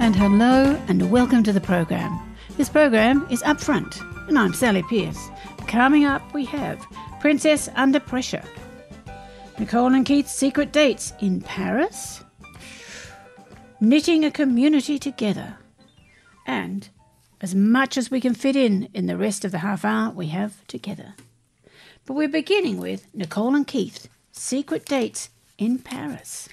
And hello and welcome to the program. This program is Upfront and I'm Sally Pierce. Coming up we have Princess Under Pressure, Nicole and Keith's secret dates in Paris, knitting a community together, and as much as we can fit in the rest of the half hour we have together. But we're beginning with Nicole and Keith's secret dates in Paris.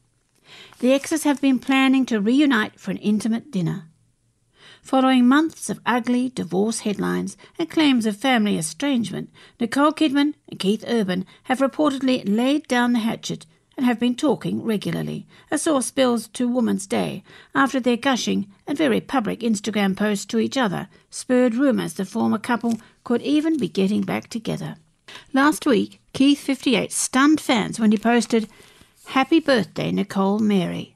The exes have been planning to reunite for an intimate dinner. Following months of ugly divorce headlines and claims of family estrangement, Nicole Kidman and Keith Urban have reportedly laid down the hatchet and have been talking regularly, a source spills to Woman's Day, after their gushing and very public Instagram posts to each other spurred rumours the former couple could even be getting back together. Last week, Keith, 58, stunned fans when he posted "Happy birthday, Nicole Mary"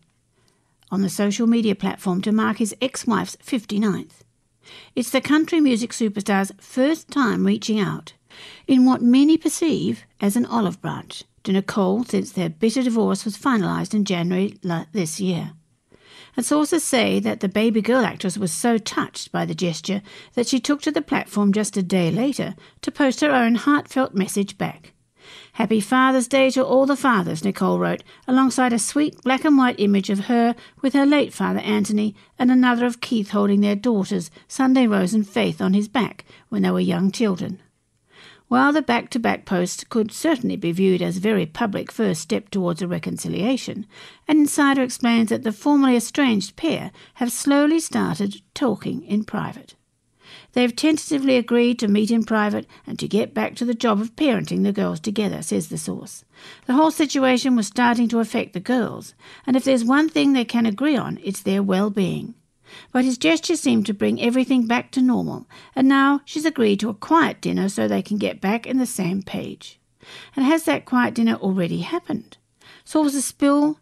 on the social media platform to mark his ex-wife's 59th. It's the country music superstar's first time reaching out, in what many perceive as an olive branch, to Nicole since their bitter divorce was finalised in January this year. And sources say that the baby girl actress was so touched by the gesture that she took to the platform just a day later to post her own heartfelt message back. "Happy Father's Day to all the fathers," Nicole wrote, alongside a sweet black and white image of her with her late father Anthony and another of Keith holding their daughters, Sunday Rose and Faith, on his back when they were young children. While the back-to-back post could certainly be viewed as a very public first step towards a reconciliation, an insider explains that the formerly estranged pair have slowly started talking in private. They've tentatively agreed to meet in private and to get back to the job of parenting the girls together, says the source. The whole situation was starting to affect the girls, and if there's one thing they can agree on, it's their well-being. But his gesture seemed to bring everything back to normal, and now she's agreed to a quiet dinner so they can get back in the same page. And has that quiet dinner already happened? Sources spill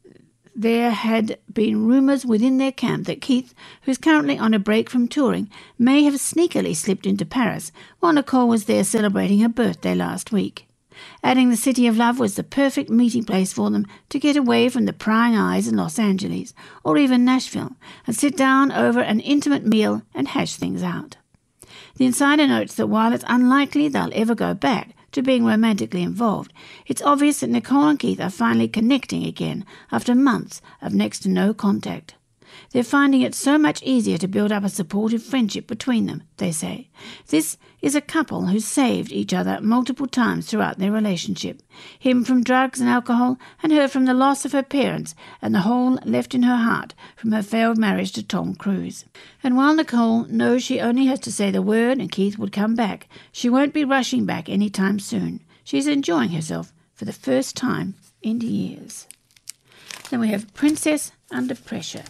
there had been rumours within their camp that Keith, who's currently on a break from touring, may have sneakily slipped into Paris while Nicole was there celebrating her birthday last week. Adding the City of Love was the perfect meeting place for them to get away from the prying eyes in Los Angeles or even Nashville and sit down over an intimate meal and hash things out. The insider notes that while it's unlikely they'll ever go back to being romantically involved, it's obvious that Nicole and Keith are finally connecting again after months of next to no contact. They're finding it so much easier to build up a supportive friendship between them, they say. This is a couple who saved each other multiple times throughout their relationship, him from drugs and alcohol and her from the loss of her parents and the hole left in her heart from her failed marriage to Tom Cruise. And while Nicole knows she only has to say the word and Keith would come back, she won't be rushing back any time soon. She's enjoying herself for the first time in years. Then we have Princess Under Pressure.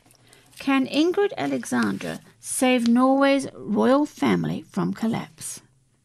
Can Ingrid Alexandra save Norway's royal family from collapse?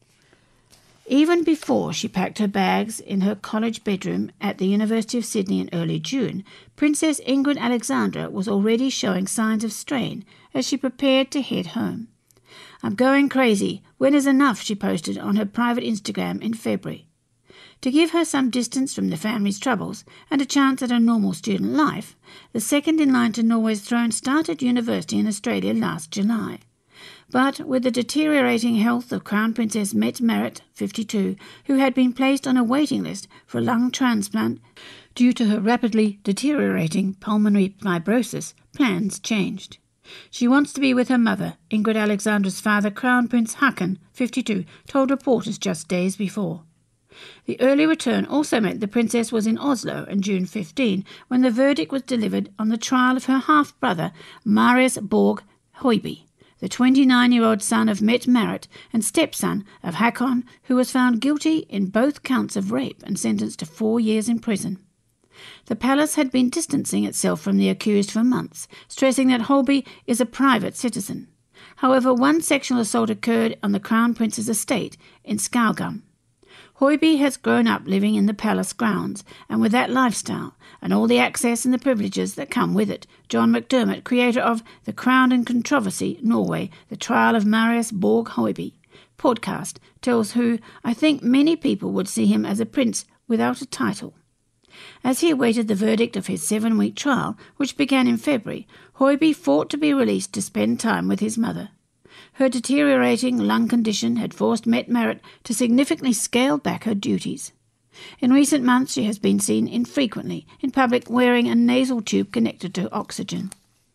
Even before she packed her bags in her college bedroom at the University of Sydney in early June, Princess Ingrid Alexandra was already showing signs of strain as she prepared to head home. "I'm going crazy. When is enough?" she posted on her private Instagram in February. To give her some distance from the family's troubles and a chance at a normal student life, the second in line to Norway's throne started university in Australia last July. But with the deteriorating health of Crown Princess Mette Marit, 52, who had been placed on a waiting list for a lung transplant due to her rapidly deteriorating pulmonary fibrosis, plans changed. She wants to be with her mother, Ingrid Alexandra's father, Crown Prince Haakon, 52, told reporters just days before. The early return also meant the princess was in Oslo on June 15 when the verdict was delivered on the trial of her half-brother Marius Borg Høiby, the 29-year-old son of Mette Marit and stepson of Haakon, who was found guilty in both counts of rape and sentenced to 4 years in prison. The palace had been distancing itself from the accused for months, stressing that Høiby is a private citizen. However, one sexual assault occurred on the Crown Prince's estate in Skaugum. Høiby has grown up living in the palace grounds, and with that lifestyle and all the access and the privileges that come with it, John McDermott, creator of The Crown and Controversy Norway, The Trial of Marius Borg Høiby podcast, tells who I think many people would see him as a prince without a title. As he awaited the verdict of his 7-week trial, which began in February, Hoiby fought to be released to spend time with his mother. Her deteriorating lung condition had forced Met Merritt to significantly scale back her duties. In recent months she has been seen infrequently in public wearing a nasal tube connected to oxygen.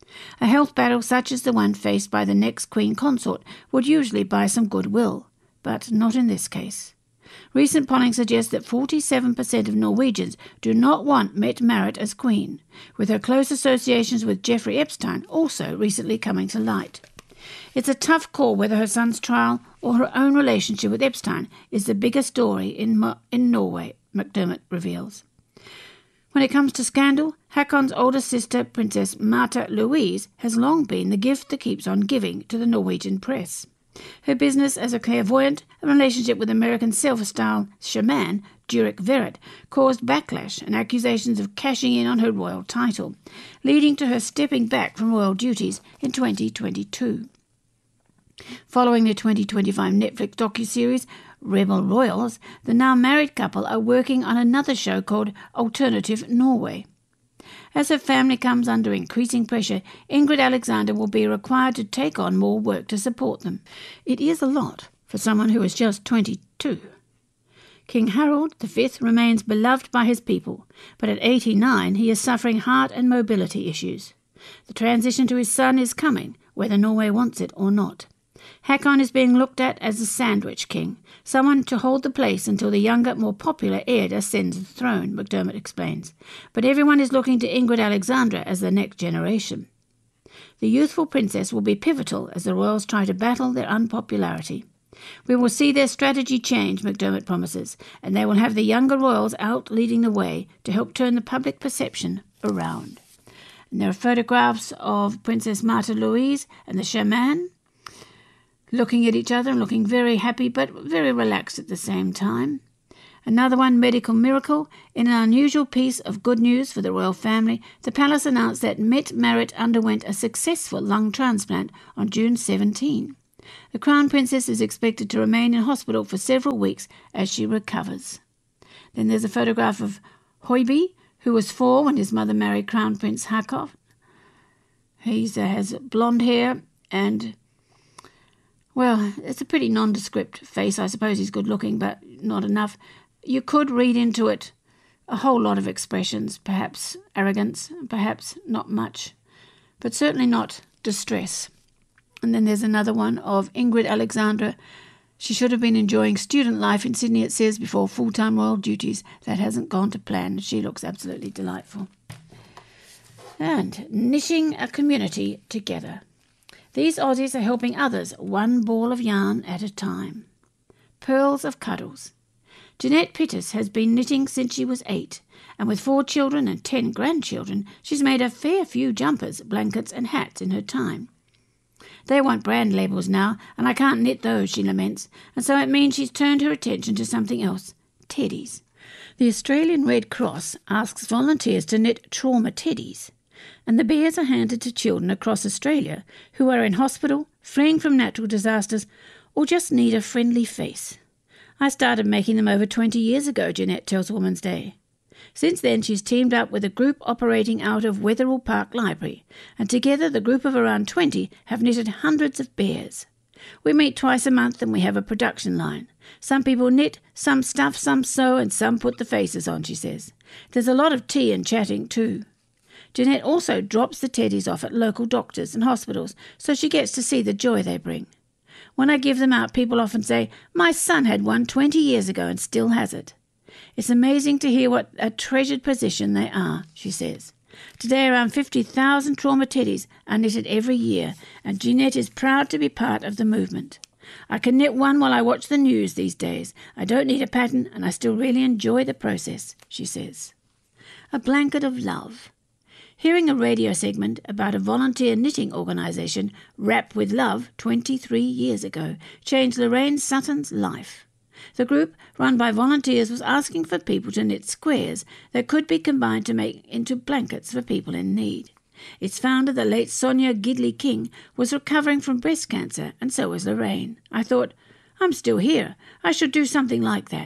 A health battle such as the one faced by the next Queen Consort would usually buy some goodwill, but not in this case. Recent polling suggests that 47% of Norwegians do not want Mette Marit as Queen, with her close associations with Jeffrey Epstein also recently coming to light. It's a tough call whether her son's trial or her own relationship with Epstein is the bigger story in Norway, McDermott reveals. When it comes to scandal, Hakon's older sister, Princess Märtha Louise, has long been the gift that keeps on giving to the Norwegian press. Her business as a clairvoyant and relationship with American self-style shaman Durek Verrett caused backlash and accusations of cashing in on her royal title, leading to her stepping back from royal duties in 2022. Following the 2025 Netflix docuseries Rebel Royals, the now married couple are working on another show called Alternative Norway. As her family comes under increasing pressure, Ingrid Alexander will be required to take on more work to support them. It is a lot for someone who is just 22. King Harald V remains beloved by his people, but at 89 he is suffering heart and mobility issues. The transition to his son is coming, whether Norway wants it or not. Hakon is being looked at as a sandwich king, someone to hold the place until the younger, more popular heir ascends the throne, McDermott explains. But everyone is looking to Ingrid Alexandra as the next generation. The youthful princess will be pivotal as the royals try to battle their unpopularity. We will see their strategy change, McDermott promises, and they will have the younger royals out leading the way to help turn the public perception around. And there are photographs of Princess Märtha Louise and the shaman, looking at each other and looking very happy but very relaxed at the same time. Another one, Medical Miracle. In an unusual piece of good news for the royal family, the palace announced that Mette Marit underwent a successful lung transplant on June 17. The Crown Princess is expected to remain in hospital for several weeks as she recovers. Then there's a photograph of Hoiby, who was 4 when his mother married Crown Prince Haakon. He has blonde hair and, well, it's a pretty nondescript face. I suppose he's good-looking, but not enough. You could read into it a whole lot of expressions, perhaps arrogance, perhaps not much, but certainly not distress. And then there's another one of Ingrid Alexandra. She should have been enjoying student life in Sydney, it says, before full-time royal duties. That hasn't gone to plan. She looks absolutely delightful. And knitting a community together. These Aussies are helping others one ball of yarn at a time. Pearls of Cuddles. Jeanette Pittis has been knitting since she was 8, and with 4 children and 10 grandchildren, she's made a fair few jumpers, blankets and hats in her time. They want brand labels now, and I can't knit those, she laments, and so it means she's turned her attention to something else, teddies. The Australian Red Cross asks volunteers to knit trauma teddies, and the bears are handed to children across Australia who are in hospital, fleeing from natural disasters, or just need a friendly face. I started making them over 20 years ago, Jeanette tells Women's Day. Since then, she's teamed up with a group operating out of Wetherill Park Library, and together the group of around 20 have knitted hundreds of bears. We meet twice a month and we have a production line. Some people knit, some stuff, some sew, and some put the faces on, she says. There's a lot of tea and chatting too. Jeanette also drops the teddies off at local doctors and hospitals, so she gets to see the joy they bring. When I give them out, people often say, "My son had one 20 years ago and still has it." It's amazing to hear what a treasured possession they are, she says. Today around 50,000 trauma teddies are knitted every year, and Jeanette is proud to be part of the movement. I can knit one while I watch the news these days. I don't need a pattern, and I still really enjoy the process, she says. A blanket of love. Hearing a radio segment about a volunteer knitting organisation, Wrap with Love, 23 years ago, changed Lorraine Sutton's life. The group, run by volunteers, was asking for people to knit squares that could be combined to make into blankets for people in need. Its founder, the late Sonia Gidley King, was recovering from breast cancer, and so was Lorraine. I thought, I'm still here. I should do something like that.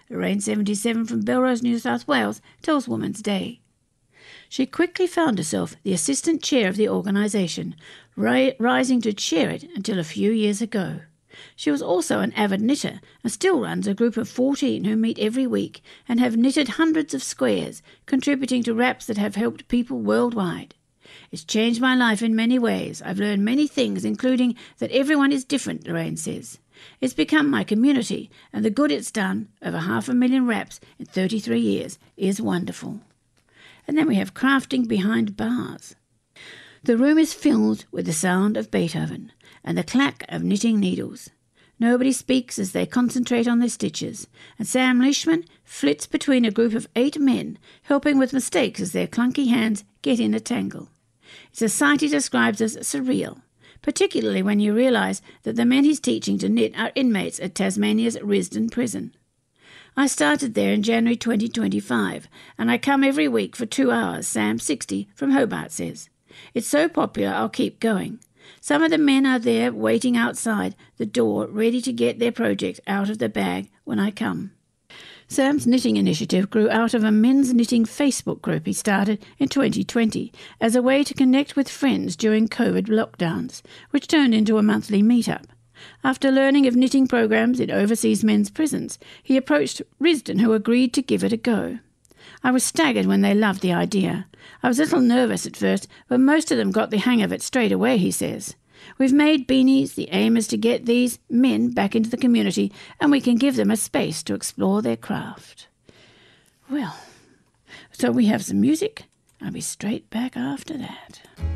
Lorraine, 77, from Belrose, New South Wales, tells Women's Day. She quickly found herself the assistant chair of the organisation, rising to chair it until a few years ago. She was also an avid knitter and still runs a group of 14 who meet every week and have knitted hundreds of squares, contributing to wraps that have helped people worldwide. It's changed my life in many ways. I've learned many things, including that everyone is different, Lorraine says. It's become my community, and the good it's done, over 500,000 wraps in 33 years, is wonderful. And then we have crafting behind bars. The room is filled with the sound of Beethoven and the clack of knitting needles. Nobody speaks as they concentrate on their stitches, and Sam Leishman flits between a group of 8 men, helping with mistakes as their clunky hands get in a tangle. It's a sight he describes as surreal, particularly when you realise that the men he's teaching to knit are inmates at Tasmania's Risdon prison. I started there in January 2025, and I come every week for 2 hours, Sam, 60, from Hobart says. It's so popular I'll keep going. Some of the men are there waiting outside the door, ready to get their project out of the bag when I come. Sam's knitting initiative grew out of a men's knitting Facebook group he started in 2020 as a way to connect with friends during COVID lockdowns, which turned into a monthly meetup. After learning of knitting programs in overseas men's prisons, he approached Risdon, who agreed to give it a go. I was staggered when they loved the idea. I was a little nervous at first, but most of them got the hang of it straight away, he says. We've made beanies. The aim is to get these men back into the community, and we can give them a space to explore their craft. Well, so we have some music. I'll be straight back after that.